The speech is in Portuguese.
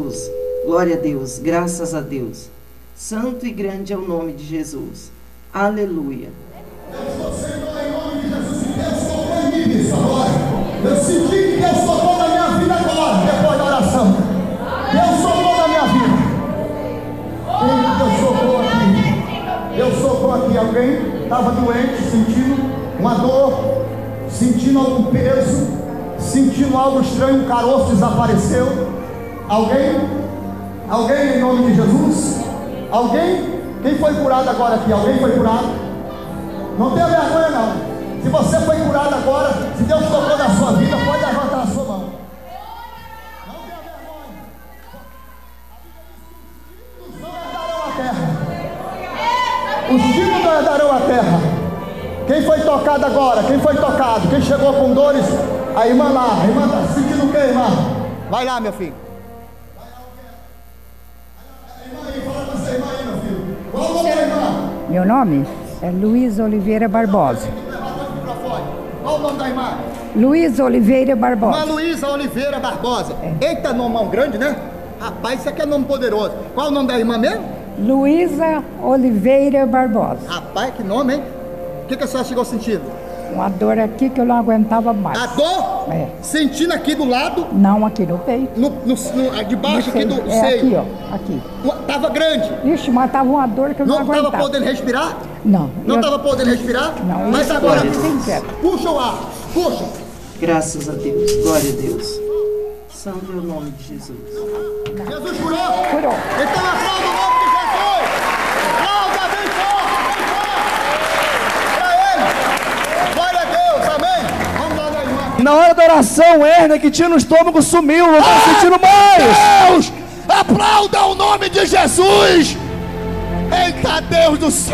Glória a Deus, graças a Deus. Santo e grande é o nome de Jesus. Aleluia. Eu senti que Deus tocou na minha vida agora, depois da oração. Deus tocou na minha vida. Deus tocou aqui. Alguém estava doente, sentindo uma dor, sentindo algum peso, sentindo algo estranho, um caroço desapareceu. Alguém em nome de Jesus? Alguém? Quem foi curado agora aqui? Alguém foi curado? Não tenha vergonha não. Se você foi curado agora, se Deus tocou na sua vida, pode levantar a sua mão. Não tenha vergonha. Os filhos não herdarão a terra. Quem foi tocado agora? Quem foi tocado? Quem chegou com dores? A irmã lá. A irmã está sentindo o quê, irmã? Vai lá, meu filho. Meu nome é Luiz Oliveira Barbosa. Qual o nome da irmã? Luiz Oliveira Barbosa. Irmã Luísa Oliveira Barbosa. Eita, nome grande, né? Rapaz, isso aqui é nome poderoso. Qual o nome da irmã mesmo? Luísa Oliveira Barbosa. Rapaz, que nome, hein? O que a senhora chegou sentindo? Uma dor aqui que eu não aguentava mais. A dor? É. Sentindo aqui do lado? Não, aqui no peito. Debaixo aqui do é seio. aqui, ó. Aqui. Tava grande. Ixi, mas tava uma dor que eu não aguentava. Não tava podendo respirar? Não. Não tava podendo respirar? Não. Mas agora, puxa o ar, puxa. Graças a Deus, glória a Deus. Santo é o nome de Jesus. Jesus curou? Curou. Então aplauda o nome de Jesus. Aplauda, bem forte, pra Ele. Glória a Deus, amém. Vamos lá, minha irmã. Na hora da oração, hérnia que tinha no estômago sumiu, não estou sentindo mais. Deus, aplauda o nome de Jesus. Eita, Deus do céu.